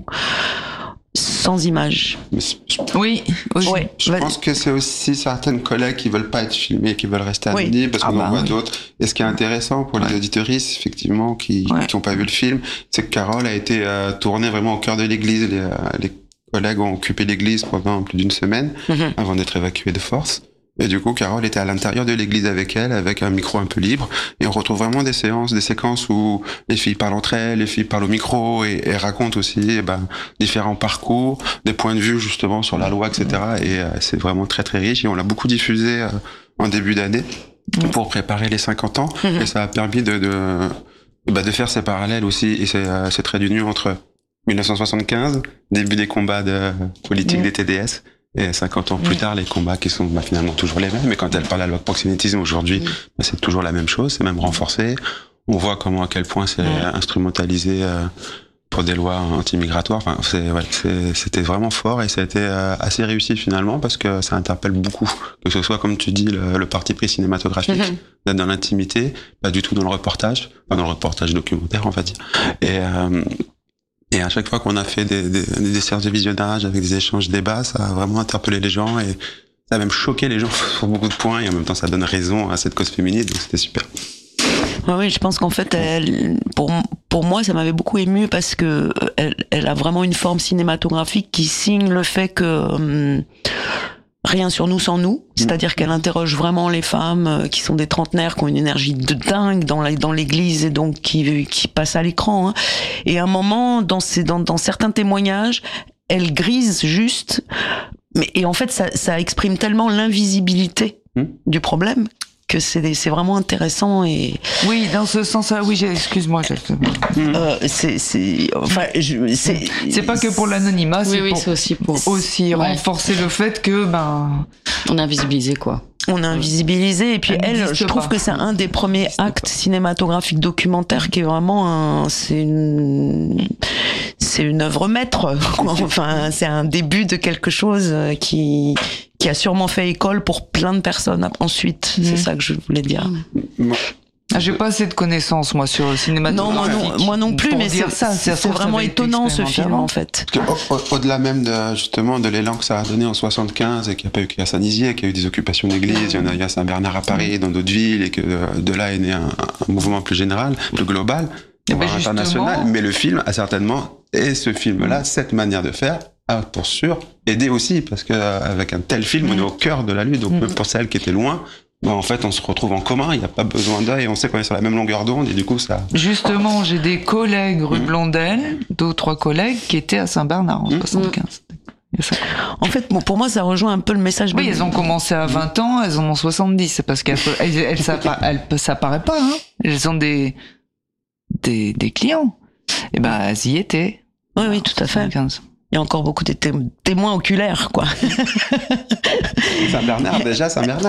sans images. Oui, oui. Ouais, je vas-y. pense que c'est aussi certaines collègues qui veulent pas être filmées, qui veulent rester anonymes, oui. parce qu'on ah bah, en voit oui. d'autres. Et ce qui est intéressant pour ouais. les auditeuristes, effectivement, qui ouais. qui ont pas vu le film, c'est que Carole a été euh, tournée vraiment au cœur de l'église. Les, euh, les collègues ont occupé l'église pendant plus d'une semaine mm-hmm. avant d'être évacués de force. Et du coup, Carole était à l'intérieur de l'église avec elle, avec un micro un peu libre. Et on retrouve vraiment des séances, des séquences où les filles parlent entre elles, les filles parlent au micro et, et racontent aussi eh ben, différents parcours, des points de vue justement sur la loi, et cetera. Et euh, c'est vraiment très très riche. Et on l'a beaucoup diffusé euh, en début d'année pour préparer les cinquante ans. Mmh. Et ça a permis de, de, bah, de faire ces parallèles aussi. Et c'est, euh, c'est très d'union entre dix-neuf cent soixante-quinze, début des combats de politique mmh. des T D S, et cinquante ans plus tard, les combats qui sont bah, finalement toujours les mêmes. Mais quand elle parle de la loi de proxénétisme aujourd'hui, bah, c'est toujours la même chose, c'est même renforcé. On voit comment, à quel point c'est ouais. instrumentalisé euh, pour des lois anti-migratoires. Enfin, c'est, ouais, c'est, c'était vraiment fort et ça a été euh, assez réussi finalement parce que ça interpelle beaucoup. Que ce soit, comme tu dis, le, le parti pris cinématographique, mm-hmm. d'être dans l'intimité, pas du tout dans le reportage, enfin dans le reportage documentaire, on va dire. Et... Euh, Et à chaque fois qu'on a fait des, des, des séances de visionnage avec des échanges débats, ça a vraiment interpellé les gens et ça a même choqué les gens sur beaucoup de points et en même temps ça donne raison à cette cause féminine, donc c'était super. Oui, je pense qu'en fait, elle, pour, pour moi, ça m'avait beaucoup ému parce que elle, elle a vraiment une forme cinématographique qui signe le fait que... Hum, rien sur nous sans nous, c'est-à-dire qu'elle interroge vraiment les femmes qui sont des trentenaires, qui ont une énergie de dingue dans, la, dans l'église et donc qui, qui passent à l'écran. Hein. Et à un moment, dans, ces, dans, dans certains témoignages, elle grise juste, mais, et en fait, ça, ça exprime tellement l'invisibilité mmh. du problème que c'est, c'est vraiment intéressant et... Oui, dans ce sens-là, oui, j'ai, excuse-moi. J'ai... Euh, c'est, c'est, enfin, je, c'est... C'est pas que pour l'anonymat, oui, c'est, oui, pour, c'est aussi pour... Aussi ouais. renforcer le fait que, ben... On a invisibilisé, quoi. On a invisibilisé, et puis elle, elle je trouve pas. que c'est un des premiers actes cinématographiques documentaires qui est vraiment un... C'est une... C'est une œuvre maître, quoi. Enfin, c'est un début de quelque chose qui... qui a sûrement fait école pour plein de personnes ensuite. Mmh. C'est ça que je voulais dire. Ah, j'ai pas assez de connaissances, moi, sur le cinématographique. Non, moi non, moi non plus, mais c'est, ça, c'est, c'est vraiment étonnant, ce film, en fait. Parce que, au, au-delà même de, justement, de l'élan que ça a donné en soixante-quinze, et qu'il n'y a pas eu qu'à Saint-Nizier, qu'il y a eu des occupations d'églises, il y en a eu à Saint-Bernard à Paris, dans d'autres villes, et que de là est né un, un mouvement plus général, plus global, ben international. Mais le film a certainement, et ce film-là, cette manière de faire, a pour sûr aidé aussi, parce qu'avec un tel film, on est au cœur de la lutte, donc même pour celles qui étaient loin, ben en fait, on se retrouve en commun, il n'y a pas besoin d'œil, on sait qu'on est sur la même longueur d'onde, et du coup, ça... Justement, j'ai des collègues rue mmh. Blondel, deux ou trois collègues qui étaient à Saint-Bernard en mmh. soixante-quinze. En fait, bon, pour moi, ça rejoint un peu le message de... Oui, elles ont commencé à vingt ans, elles en ont soixante-dix, c'est parce qu'elles elles, elles, ça, elles, ça paraît pas, hein. Elles ont des, des, des clients. Et ben, elles y étaient. Oui, oui, tout à fait. soixante-quinze. Il y a encore beaucoup de té- témoins oculaires, quoi. Saint-Bernard, déjà, Saint-Bernard.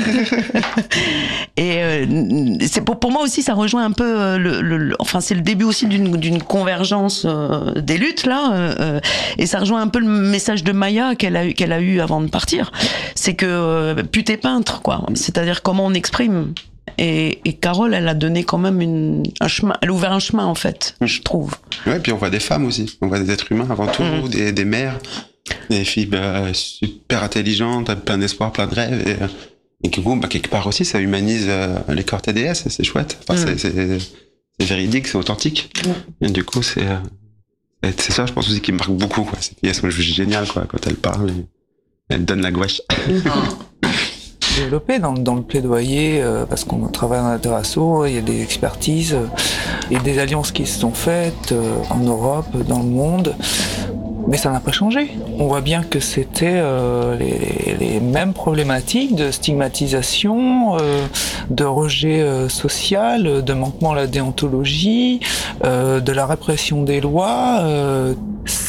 Et euh, c'est pour, pour moi aussi, ça rejoint un peu euh, le, le, le, enfin, c'est le début aussi d'une, d'une convergence euh, des luttes, là. Euh, et ça rejoint un peu le message de Maya qu'elle a eu, qu'elle a eu avant de partir. C'est que euh, pute et peintre, quoi. C'est-à-dire comment on exprime. Et, et Carole, elle a donné quand même une, un chemin, elle a ouvert un chemin, en fait, je trouve. Ouais, et puis on voit des femmes aussi, on voit des êtres humains avant tout, mmh. des, des mères, des filles bah, super intelligentes, plein d'espoir, plein de rêves, et, et du coup, bah, quelque part aussi, ça humanise euh, les corps T D S, c'est chouette, enfin, mmh. c'est, c'est, c'est véridique, c'est authentique, mmh. et du coup, c'est, euh, c'est ça, je pense aussi, qui me marque beaucoup, quoi. Cette pièce, moi, je suis géniale, quoi, quand elle parle, et elle donne la gouache. Développé dans, dans le plaidoyer, euh, parce qu'on travaille dans la Terrasso, il y a des expertises euh, et des alliances qui se sont faites euh, en Europe, dans le monde, mais ça n'a pas changé. On voit bien que c'était euh, les, les mêmes problématiques de stigmatisation, euh, de rejet euh, social, de manquement à la déontologie, euh, de la répression des lois. Euh,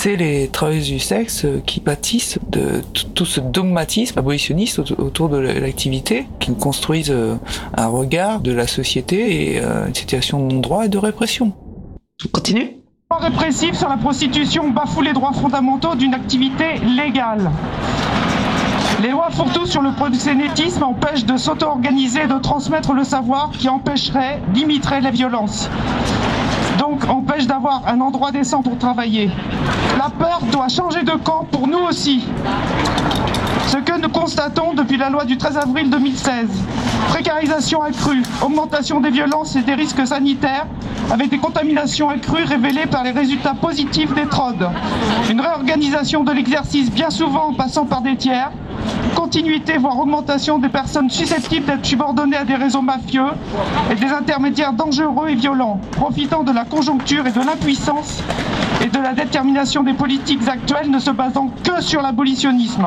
c'est les travailleuses du sexe qui pâtissent de tout ce dogmatisme abolitionniste autour de l'activité, qui construisent un regard de la société et une situation de non-droit et de répression. Continue. Répressif sur la prostitution bafoue les droits fondamentaux d'une activité légale. Les lois fourre-tout sur le proxénétisme empêchent de s'auto-organiser et de transmettre le savoir qui empêcherait, limiterait les violences. Donc empêche d'avoir un endroit décent pour travailler. La peur doit changer de camp pour nous aussi. Ce que nous constatons depuis la loi du treize avril deux mille seize. Précarisation accrue, augmentation des violences et des risques sanitaires, avec des contaminations accrues révélées par les résultats positifs des T R O D. Une réorganisation de l'exercice bien souvent en passant par des tiers, continuité voire augmentation des personnes susceptibles d'être subordonnées à des réseaux mafieux et des intermédiaires dangereux et violents, profitant de la conjoncture et de l'impuissance et de la détermination des politiques actuelles ne se basant que sur l'abolitionnisme.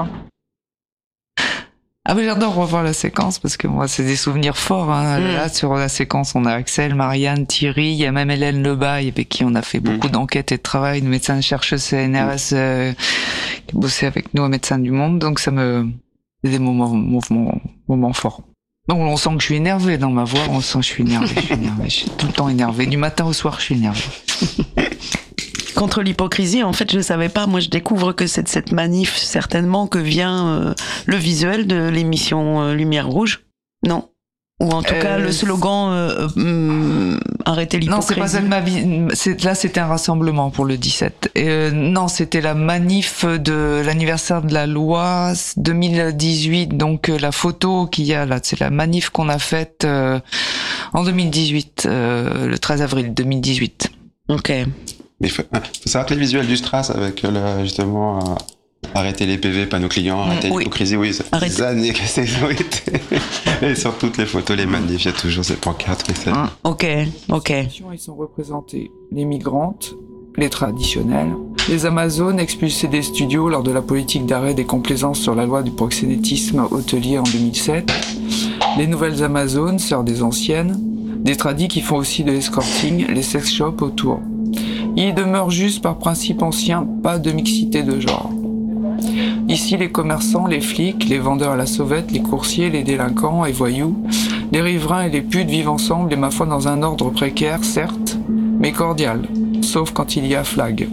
Ah mais j'adore revoir la séquence parce que moi c'est des souvenirs forts. Hein. Mmh. Là sur la séquence on a Axel, Marianne, Thierry, il y a même Hélène Lebaille avec qui on a fait beaucoup mmh. d'enquêtes et de travail, une médecin chercheuse C N R S mmh. euh, qui bossait avec nous à Médecins du Monde, donc ça me c'est des moments, moments, moments forts. Donc on sent que je suis énervé dans ma voix, on sent que je suis énervé, je suis énervé, je suis tout le temps énervé, du matin au soir je suis énervé. Contre l'hypocrisie, en fait, je savais pas. Moi, je découvre que c'est de cette manif, certainement, que vient euh, le visuel de l'émission euh, Lumière Rouge. Non. Ou en tout euh, cas, le slogan euh, euh, Arrêtez l'hypocrisie. Non, c'est pas ça de ma vie. C'est, là, c'était un rassemblement pour le dix-sept. Euh, non, c'était la manif de l'anniversaire de la loi deux mille dix-huit. Donc, euh, la photo qu'il y a là, c'est la manif qu'on a faite euh, en deux mille dix-huit, euh, le treize avril deux mille dix-huit. Ok. Mais il faut, faut savoir que les visuels du Stras avec le, justement euh, arrêter les P V, panneaux clients, arrêter oui. l'hypocrisie, oui, ça fait Arrête. des années que c'est été. Et sur toutes les photos, les manifs, il y a toujours ces pancartes. Ah, ok, ok. Ils sont représentés les migrantes, les traditionnels, les Amazones expulsés des studios lors de la politique d'arrêt des complaisances sur la loi du proxénétisme hôtelier en deux mille sept, les nouvelles Amazones, sœurs des anciennes, des tradis qui font aussi de l'escorting, les sex shops autour. Il demeure juste par principe ancien, pas de mixité de genre. Ici, les commerçants, les flics, les vendeurs à la sauvette, les coursiers, les délinquants et voyous, les riverains et les putes vivent ensemble et ma foi dans un ordre précaire, certes, mais cordial, sauf quand il y a flag.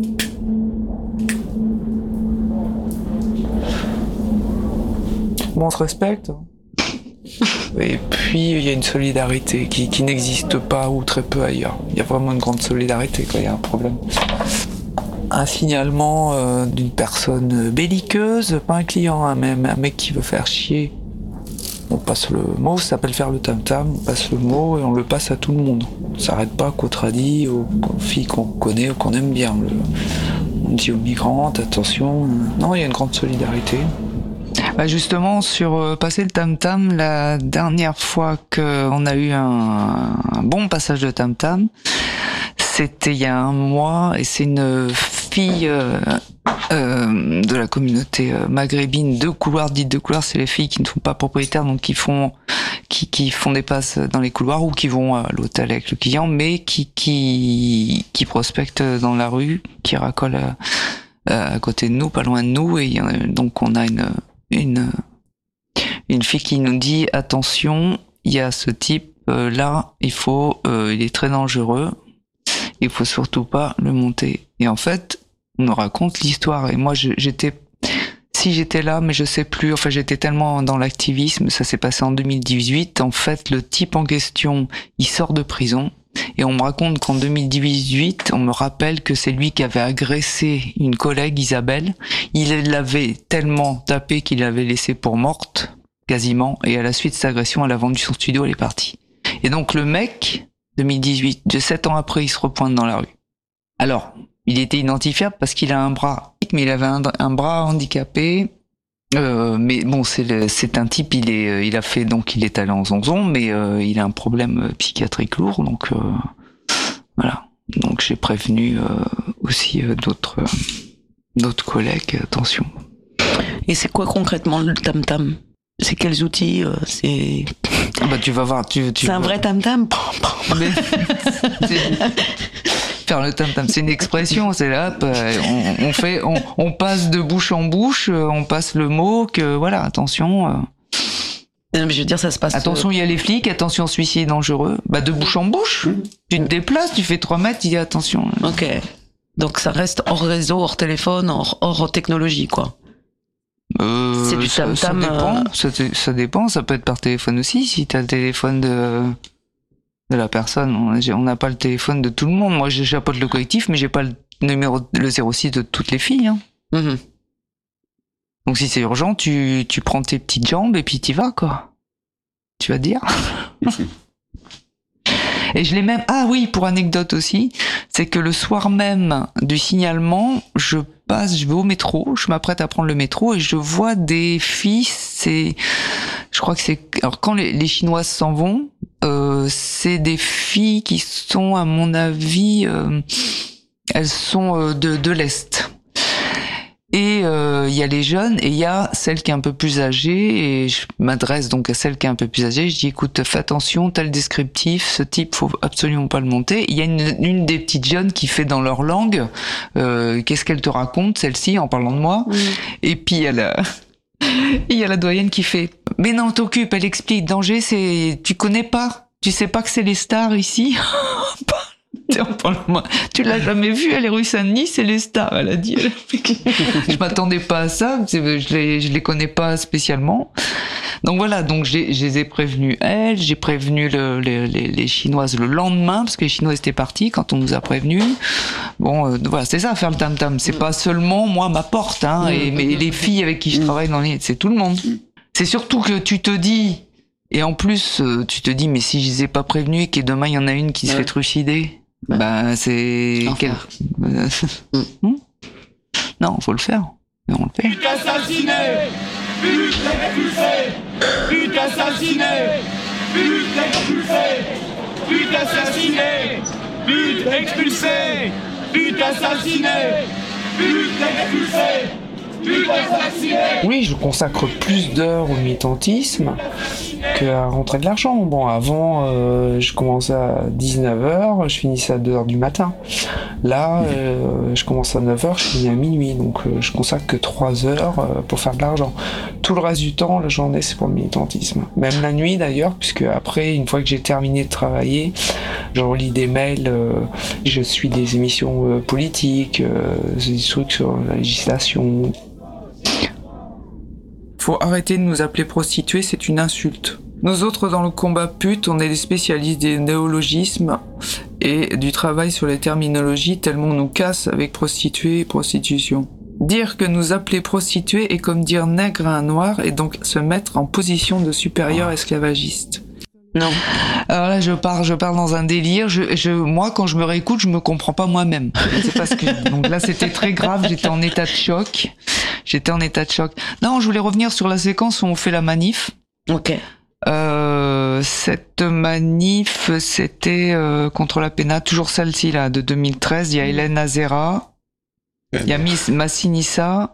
Bon, on se respecte. Et puis, il y a une solidarité qui, qui n'existe pas ou très peu ailleurs. Il y a vraiment une grande solidarité quand il y a un problème. Un signalement euh, d'une personne belliqueuse, pas un client, hein, même un mec qui veut faire chier. On passe le mot, ça s'appelle faire le tam-tam, on passe le mot et on le passe à tout le monde. On ne s'arrête pas qu'aux tradis, aux, aux filles qu'on connaît ou qu'on aime bien. Le, on dit aux migrantes, attention. Non, il y a une grande solidarité. Bah justement, sur euh, passer le tam-tam, la dernière fois qu'on a eu un, un bon passage de tam-tam, c'était il y a un mois, et c'est une fille euh, euh, de la communauté euh, maghrébine, deux couloirs, dites deux couloirs, c'est les filles qui ne sont pas propriétaires, donc qui font qui, qui font des passes dans les couloirs ou qui vont à l'hôtel avec le client, mais qui qui qui prospectent dans la rue, qui racolent à, à côté de nous, pas loin de nous, et donc on a une une une fille qui nous dit attention, il y a ce type euh, là, il faut euh, il est très dangereux, il faut surtout pas le monter. Et en fait, on nous raconte l'histoire, et moi je, j'étais si j'étais là, mais je sais plus, enfin j'étais tellement dans l'activisme, ça s'est passé en deux mille dix-huit, en fait le type en question, il sort de prison. Et on me raconte qu'en deux mille dix-huit, on me rappelle que c'est lui qui avait agressé une collègue, Isabelle. Il l'avait tellement tapé qu'il l'avait laissée pour morte, quasiment. Et à la suite de cette agression, elle a vendu son studio, elle est partie. Et donc le mec, deux mille dix-huit, de sept ans après, il se repointe dans la rue. Alors, il était identifiable parce qu'il a un bras, mais il avait un, un bras handicapé. Euh, mais bon, c'est, le, c'est un type, il est, il a fait, donc il est allé en zonzon, mais euh, il a un problème psychiatrique lourd, donc euh, voilà. Donc j'ai prévenu euh, aussi euh, d'autres, euh, d'autres collègues, attention. Et c'est quoi concrètement le tam-tam ? C'est quels outils euh, c'est... Ah bah tu vas voir, tu, tu c'est vas... un vrai tam-tam. Mais... faire le tam-tam, c'est une expression, c'est là, on, on fait, on, on passe de bouche en bouche, on passe le mot que, voilà, attention. Euh, non, mais je veux dire, ça se passe. Attention, il y a les flics, attention, celui-ci est dangereux. Bah, de bouche en bouche. Mmh. Tu te déplaces, tu fais trois mètres, tu dis attention. Ok. Donc ça reste hors réseau, hors téléphone, hors, hors technologie, quoi. Euh, c'est du tam-tam. Ça, ça dépend. Euh... Ça, ça dépend. Ça peut être par téléphone aussi. Si t'as le téléphone de de la personne, on n'a pas le téléphone de tout le monde. Moi, j'ai chapeaute le collectif, mais j'ai pas le numéro, le zéro six de toutes les filles. Hein. Mmh. Donc si c'est urgent, tu tu prends tes petites jambes et puis t'y vas, quoi. Tu vas dire. Et je l'ai même... Ah oui, pour anecdote aussi, c'est que le soir même du signalement, je passe, je vais au métro, je m'apprête à prendre le métro et je vois des filles, c'est... Je crois que c'est... Alors quand les, les Chinoises s'en vont, euh, c'est des filles qui sont, à mon avis, euh, elles sont euh, de, de l'Est. Et il euh, y a les jeunes et il y a celle qui est un peu plus âgée et je m'adresse donc à celle qui est un peu plus âgée. Je dis écoute, fais attention, tel descriptif, ce type faut absolument pas le monter. Il y a une, une des petites jeunes qui fait dans leur langue euh, qu'est-ce qu'elle te raconte celle-ci en parlant de moi. Mmh. Et puis il y a la il y a la doyenne qui fait mais non t'occupe, elle explique danger c'est tu connais pas, tu sais pas que c'est les stars ici. Tu l'as jamais vu, elle est rue Saint-Denis, c'est les stars, elle a dit. Je m'attendais pas à ça, je les, je les connais pas spécialement. Donc voilà, donc je les ai prévenus elles, j'ai prévenu le, les, les, les Chinoises le lendemain, parce que les Chinoises étaient partis quand on nous a prévenus. Bon, euh, voilà, c'est ça, faire le tam-tam. C'est pas seulement moi, ma porte, hein, et mais les filles avec qui je travaille dans les... C'est tout le monde. C'est surtout que tu te dis, et en plus, tu te dis, mais si je les ai pas prévenus et que demain il y en a une qui se ouais. fait trucider... Bah, bah c'est quel... mmh. Non, faut le faire. Mais on le fait. But assassiné, but expulsé, but assassiné, but expulsé, but assassiné, but expulsé, but assassiné, but expulsé. Oui, je consacre plus d'heures au militantisme qu'à rentrer de l'argent. Bon, avant, euh, je commençais à dix-neuf heures, je finissais à deux heures du matin. Là, euh, je commence à neuf heures, je finis à minuit. Donc, euh, je consacre que trois heures euh, pour faire de l'argent. Tout le reste du temps, la journée, c'est pour le militantisme. Même la nuit, d'ailleurs, puisque après, une fois que j'ai terminé de travailler, je relis des mails, euh, je suis des émissions euh, politiques, euh, des trucs sur la législation. Faut arrêter de nous appeler prostituées, c'est une insulte. Nous autres, dans le combat pute, on est des spécialistes des néologismes et du travail sur les terminologies tellement on nous casse avec prostituée et prostitution. Dire que nous appeler prostituées est comme dire nègre à un noir et donc se mettre en position de supérieur esclavagiste. Non. Alors là, je pars, je pars dans un délire. Je, je, moi, quand je me réécoute, je me comprends pas moi-même. C'est parce que donc là, c'était très grave. J'étais en état de choc. J'étais en état de choc. Non, je voulais revenir sur la séquence où on fait la manif. Ok. Euh, cette manif, c'était euh, contre la P E N A, toujours celle-ci là, de deux mille treize. Il y a Hélène Azera, il y a Miss Massinissa.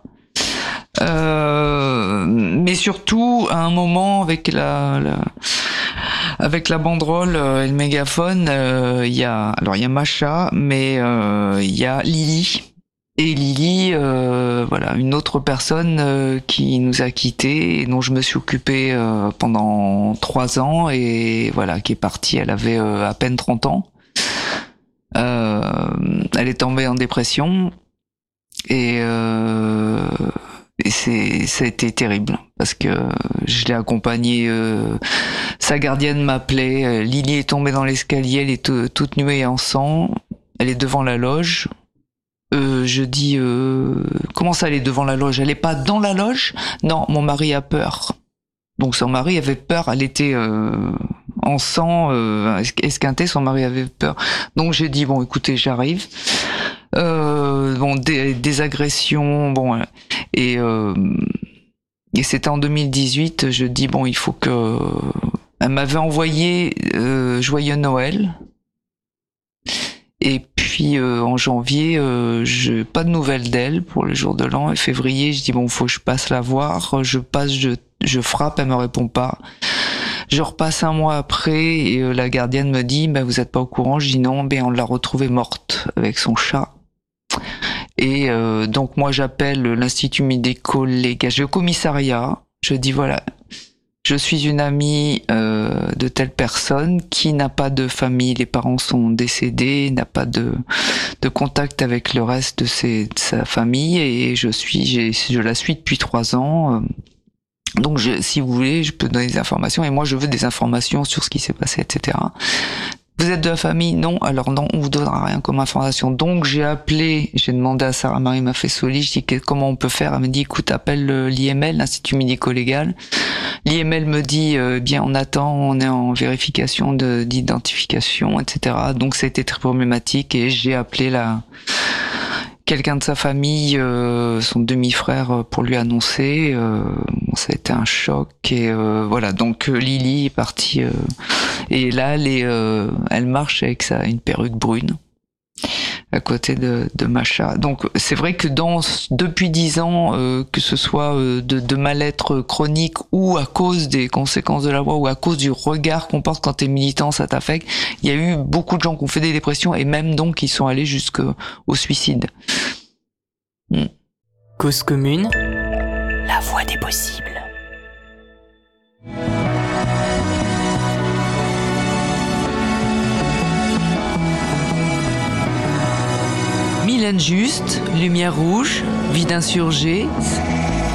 Euh, mais surtout, à un moment, avec la, la avec la banderole euh, et le mégaphone, il euh, y a, alors il y a Macha, mais il euh, y a Lily. Et Lily, euh, voilà, une autre personne euh, qui nous a quittés et dont je me suis occupé euh, pendant trois ans et voilà, qui est partie. Elle avait euh, à peine trente ans. Euh, elle est tombée en dépression et, euh, et c'est, ça a été terrible parce que je l'ai accompagnée. Euh, sa gardienne m'appelait. Lily est tombée dans l'escalier, elle est t- toute nuée en sang. Elle est devant la loge. Euh, je dis euh, comment ça, elle est devant la loge? Elle est pas dans la loge? Non, mon mari a peur. Donc son mari avait peur. Elle était euh, en sang, euh, esquintée. Son mari avait peur. Donc j'ai dit bon, écoutez, j'arrive. Euh, bon, des, des agressions, bon, et euh, et c'était en deux mille dix-huit. Je dis bon, il faut que. Elle m'avait envoyé euh, Joyeux Noël. Et puis euh, en janvier, euh, je pas de nouvelles d'elle pour le jour de l'an. Et février, je dis bon, faut que je passe la voir. Je passe, je, je frappe, elle me répond pas. Je repasse un mois après et euh, la gardienne me dit bah, vous êtes pas au courant? Je dis non, ben on l'a retrouvée morte avec son chat. Et euh, donc moi j'appelle l'institut médico-légal, je vais au commissariat, je dis voilà, je suis une amie euh, de telle personne qui n'a pas de famille, les parents sont décédés, n'a pas de, de contact avec le reste de, ses, de sa famille et je suis, j'ai, je la suis depuis trois ans. Euh, donc je, si vous voulez, je peux donner des informations et moi je veux des informations sur ce qui s'est passé, et cetera. Vous êtes de la famille? Non. Alors non, on vous donnera rien comme information. Donc j'ai appelé, j'ai demandé à Sarah-Marie Maffesoli, je dis comment on peut faire. Elle me dit écoute, appelle l'I M L, l'Institut médico-légal. L'I M L me dit euh, bien on attend, on est en vérification de, d'identification, et cetera. Donc ça a été très problématique et j'ai appelé la quelqu'un de sa famille, euh, son demi-frère, pour lui annoncer. Euh, ça a été un choc et euh, voilà. Donc euh, Lily est partie euh, et là elle, est, euh, elle marche avec sa une perruque brune à côté de, de Macha. Donc c'est vrai que dans depuis dix ans, euh, que ce soit euh, de, de mal-être chronique ou à cause des conséquences de la loi ou à cause du regard qu'on porte quand t'es militant, ça t'affecte. Il y a eu beaucoup de gens qui ont fait des dépressions et même donc qui sont allés jusqu'au suicide. Mm. Cause commune, la voie des possibles. Mylène Juste, Lumière rouge, Vie d'insurgé,